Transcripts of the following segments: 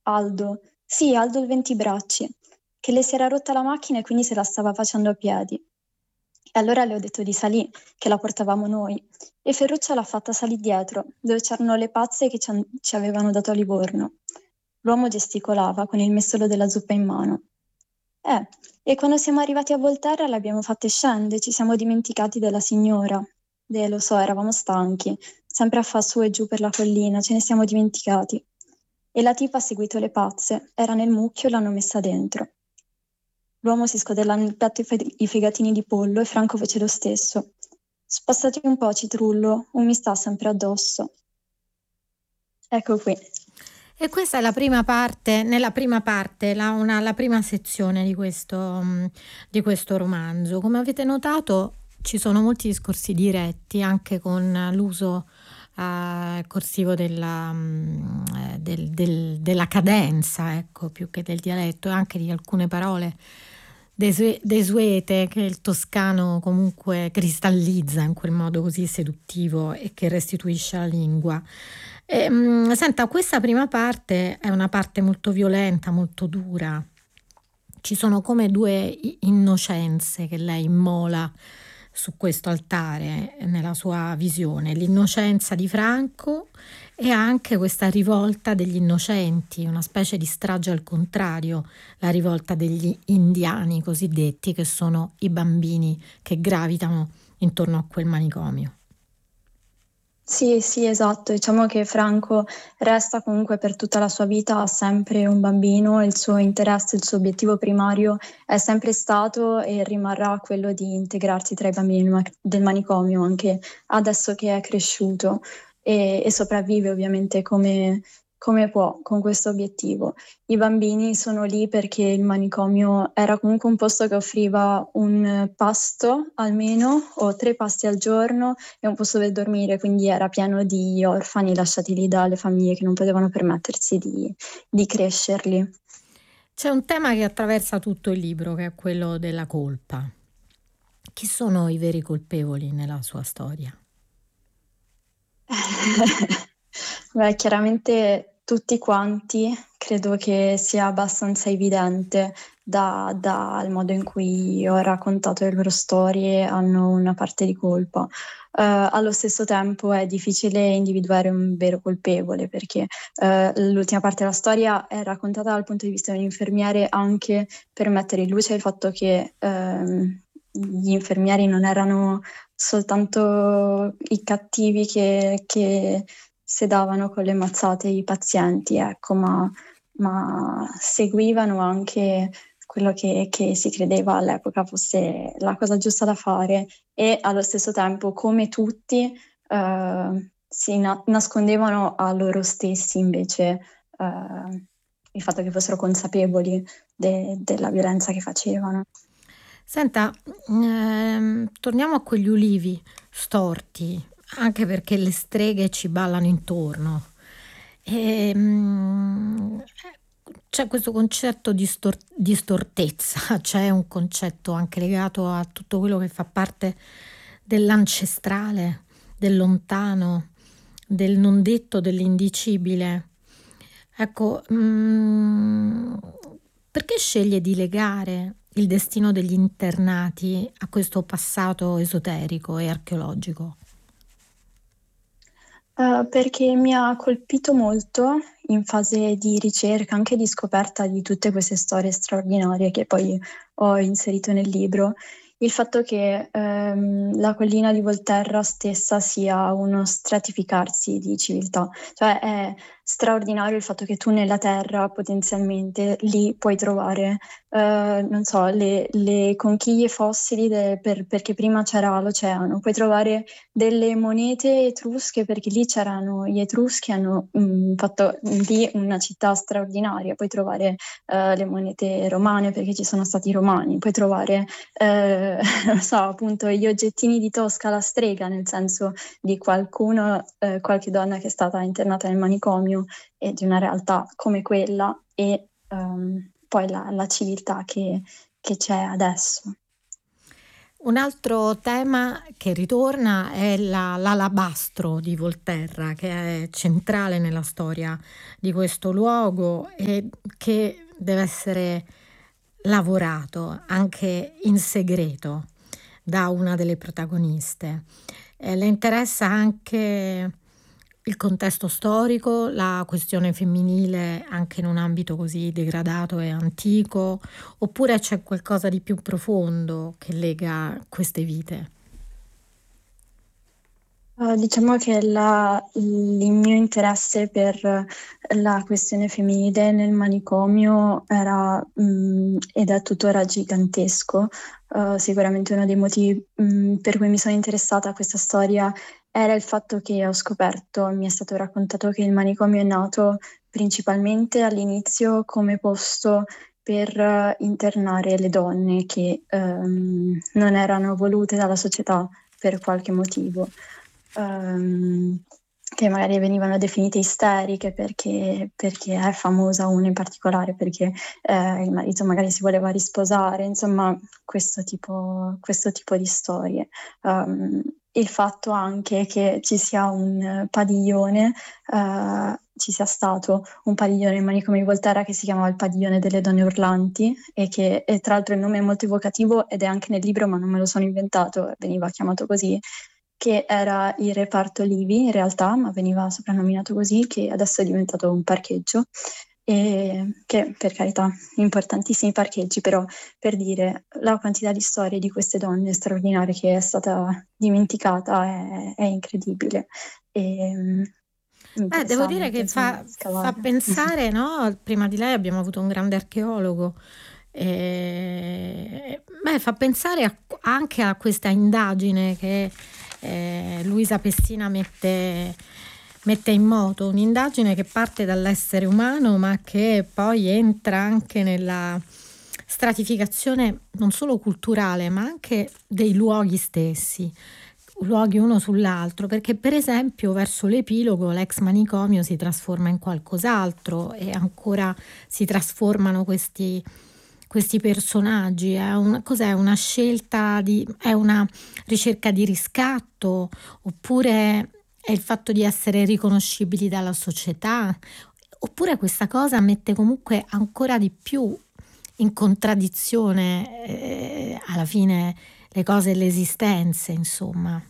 Aldo, sì, Aldo il Ventibracci, che le si era rotta la macchina e quindi se la stava facendo a piedi. E allora le ho detto di salì, che la portavamo noi. E Ferruccia l'ha fatta salì dietro, dove c'erano le pazze che ci avevano dato a Livorno. L'uomo gesticolava con il mestolo della zuppa in mano. Eh, e quando siamo arrivati a Volterra le abbiamo fatte scendere, ci siamo dimenticati della signora. Lo so, eravamo stanchi, sempre a fa su e giù per la collina, ce ne siamo dimenticati. E la tipa ha seguito le pazze, era nel mucchio e l'hanno messa dentro. L'uomo si scodella nel petto i fegatini di pollo e Franco fece lo stesso. Spostati un po', Citrullo, un mi sta sempre addosso. Ecco qui. E questa è la prima parte, nella prima parte, la prima sezione di questo romanzo. Come avete notato, ci sono molti discorsi diretti, anche con l'uso corsivo della cadenza, ecco, più che del dialetto, e anche di alcune parole desuete che il toscano comunque cristallizza in quel modo così seduttivo e che restituisce alla lingua. Senta, questa prima parte è una parte molto violenta, molto dura. Ci sono come due innocenze che lei immola su questo altare nella sua visione: l'innocenza di Franco e anche questa rivolta degli innocenti, una specie di strage al contrario, la rivolta degli indiani cosiddetti, che sono i bambini che gravitano intorno a quel manicomio. Sì, sì, esatto. Diciamo che Franco resta comunque per tutta la sua vita sempre un bambino e il suo interesse, il suo obiettivo primario è sempre stato e rimarrà quello di integrarsi tra i bambini del manicomio, anche adesso che è cresciuto e sopravvive ovviamente come può con questo obiettivo. I bambini sono lì perché il manicomio era comunque un posto che offriva un pasto almeno o 3 pasti al giorno e un posto dove dormire, quindi era pieno di orfani lasciati lì dalle famiglie che non potevano permettersi di crescerli. C'è un tema che attraversa tutto il libro, che è quello della colpa. Chi sono i veri colpevoli nella sua storia? Beh, chiaramente tutti quanti, credo che sia abbastanza evidente dal modo in cui ho raccontato le loro storie, hanno una parte di colpa. Allo stesso tempo è difficile individuare un vero colpevole perché l'ultima parte della storia è raccontata dal punto di vista di un infermiere anche per mettere in luce il fatto che gli infermieri non erano soltanto i cattivi che sedavano con le mazzate i pazienti, ecco, ma seguivano anche quello che si credeva all'epoca fosse la cosa giusta da fare e allo stesso tempo, come tutti, si nascondevano a loro stessi invece il fatto che fossero consapevoli della violenza che facevano. Senta, torniamo a quegli ulivi storti, anche perché le streghe ci ballano intorno. E, c'è questo concetto di stortezza, c'è un concetto anche legato a tutto quello che fa parte dell'ancestrale, del lontano, del non detto, dell'indicibile. Ecco, perché sceglie di legare il destino degli internati a questo passato esoterico e archeologico? Perché mi ha colpito molto in fase di ricerca, anche di scoperta di tutte queste storie straordinarie che poi ho inserito nel libro, il fatto che la collina di Volterra stessa sia uno stratificarsi di civiltà, cioè è straordinario il fatto che tu nella terra potenzialmente lì puoi trovare, non so, le conchiglie fossili perché prima c'era l'oceano, puoi trovare delle monete etrusche, perché lì c'erano gli Etruschi, hanno fatto lì una città straordinaria. Puoi trovare le monete romane, perché ci sono stati i romani. Puoi trovare, non so, appunto, gli oggettini di Tosca, la strega, nel senso di qualcuno, qualche donna che è stata internata nel manicomio e di una realtà come quella e poi la civiltà che c'è adesso. Un altro tema che ritorna è l'alabastro di Volterra, che è centrale nella storia di questo luogo e che deve essere lavorato anche in segreto da una delle protagoniste. Le interessa anche il contesto storico, la questione femminile anche in un ambito così degradato e antico, oppure c'è qualcosa di più profondo che lega queste vite? Diciamo che il mio interesse per la questione femminile nel manicomio era, ed è tuttora gigantesco. Sicuramente uno dei motivi, per cui mi sono interessata a questa storia era il fatto che ho scoperto, mi è stato raccontato che il manicomio è nato principalmente all'inizio come posto per internare le donne che non erano volute dalla società per qualche motivo, che magari venivano definite isteriche perché è famosa una in particolare, perché il marito magari si voleva risposare, insomma, questo tipo di storie. Il fatto anche che ci sia un padiglione, ci sia stato un padiglione in manicomio di Volterra che si chiamava il Padiglione delle Donne Urlanti e tra l'altro il nome è molto evocativo ed è anche nel libro, ma non me lo sono inventato, veniva chiamato così, che era il reparto Livi in realtà, ma veniva soprannominato così, che adesso è diventato un parcheggio, e che per carità, importantissimi parcheggi, però per dire la quantità di storie di queste donne straordinarie che è stata dimenticata è incredibile. E, Devo dire interessante, che insomma, fa scavare. pensare, no? Prima di lei abbiamo avuto un grande archeologo. Fa pensare anche a questa indagine che Luisa Pessina mette in moto, un'indagine che parte dall'essere umano ma che poi entra anche nella stratificazione non solo culturale ma anche dei luoghi stessi, luoghi uno sull'altro, perché per esempio verso l'epilogo l'ex manicomio si trasforma in qualcos'altro e ancora si trasformano questi personaggi. Cos'è? Una scelta è una ricerca di riscatto, oppure è il fatto di essere riconoscibili dalla società, oppure questa cosa mette comunque ancora di più in contraddizione alla fine le cose e le esistenze, insomma.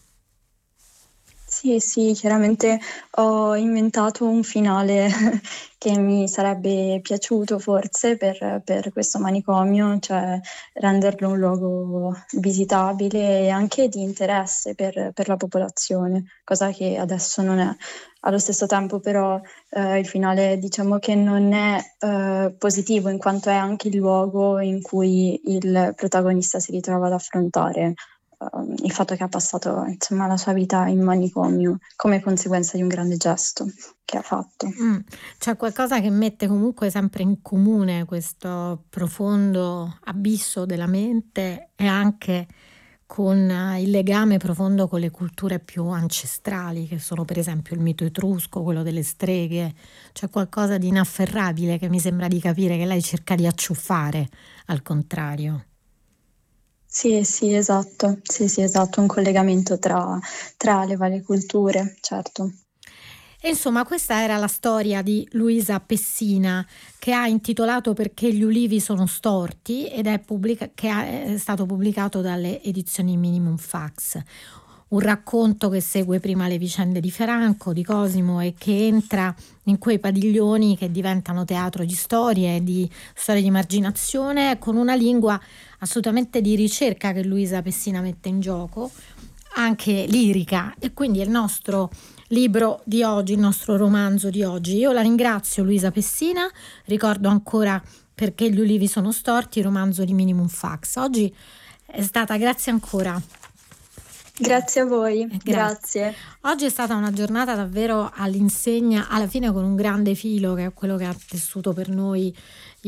Sì, sì, chiaramente ho inventato un finale che mi sarebbe piaciuto forse per questo manicomio, cioè renderlo un luogo visitabile e anche di interesse per la popolazione, cosa che adesso non è. Allo stesso tempo però il finale diciamo che non è positivo in quanto è anche il luogo in cui il protagonista si ritrova ad affrontare il fatto che ha passato insomma la sua vita in manicomio come conseguenza di un grande gesto che ha fatto. C'è qualcosa che mette comunque sempre in comune questo profondo abisso della mente e anche con il legame profondo con le culture più ancestrali, che sono per esempio il mito etrusco, quello delle streghe. C'è qualcosa di inafferrabile che mi sembra di capire che lei cerca di acciuffare, al contrario. Sì, sì, esatto, sì, sì, esatto, un collegamento tra le varie culture, certo. E insomma, questa era la storia di Luisa Pessina, che ha intitolato Perché gli ulivi sono storti ed è stato pubblicato dalle edizioni Minimum Fax. Un racconto che segue prima le vicende di Franco, di Cosimo e che entra in quei padiglioni che diventano teatro di storie di marginazione, con una lingua assolutamente di ricerca che Luisa Pessina mette in gioco, anche lirica, e quindi è il nostro libro di oggi, il nostro romanzo di oggi. Io la ringrazio, Luisa Pessina, ricordo ancora Perché gli ulivi sono storti, romanzo di Minimum Fax. Oggi è stata, grazie ancora. Grazie a voi, Grazie. grazie. Oggi è stata una giornata davvero all'insegna, alla fine con un grande filo che è quello che ha tessuto per noi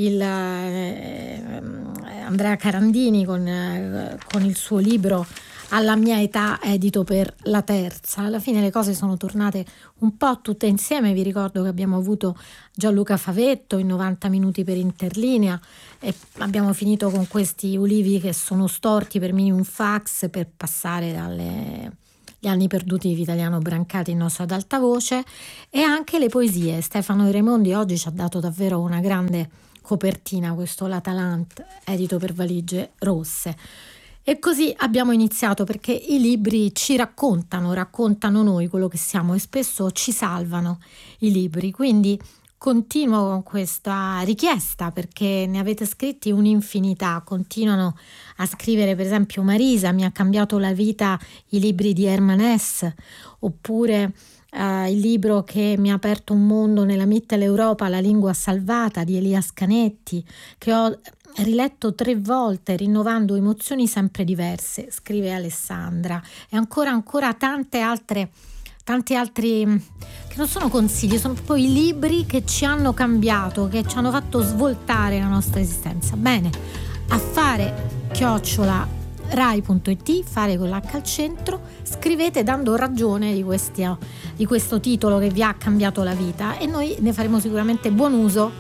Andrea Carandini con il suo libro alla mia età edito per La Terza. Alla fine le cose sono tornate un po' tutte insieme. Vi ricordo che abbiamo avuto Gianluca Favetto in 90 minuti per Interlinea e abbiamo finito con questi ulivi che sono storti per Minimum Fax, per passare gli anni perduti di Vitaliano Brancati, il nostro ad alta voce, e anche le poesie. Stefano Raimondi oggi ci ha dato davvero una grande copertina, questo La Talent edito per Valigie Rosse. E così abbiamo iniziato, perché i libri ci raccontano noi quello che siamo, e spesso ci salvano i libri. Quindi continuo con questa richiesta, perché ne avete scritti un'infinità. Continuano a scrivere, per esempio Marisa: mi ha cambiato la vita i libri di Herman Hesse, oppure il libro che mi ha aperto un mondo nella Mitteleuropa, La lingua salvata di Elias Canetti, che ho riletto 3 volte, rinnovando emozioni sempre diverse, scrive Alessandra. E ancora tanti altri che non sono consigli, sono proprio i libri che ci hanno cambiato, che ci hanno fatto svoltare la nostra esistenza. Bene, affare @rai.it, fare con l'H al centro, scrivete dando ragione di questo titolo che vi ha cambiato la vita, e noi ne faremo sicuramente buon uso.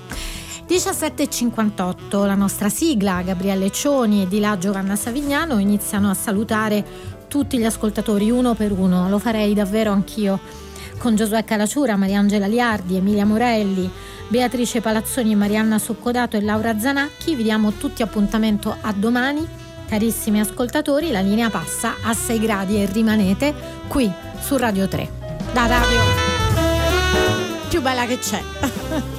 17:58, la nostra sigla. Gabriele Cioni e di là Giovanna Savignano iniziano a salutare tutti gli ascoltatori uno per uno. Lo farei davvero anch'io con Giosuè Calaciura, Mariangela Liardi, Emilia Morelli, Beatrice Palazzoni, Marianna Soccodato e Laura Zanacchi. Vi diamo tutti appuntamento a domani, carissimi ascoltatori. La linea passa a 6 gradi e rimanete qui su Radio 3, la radio più bella che c'è.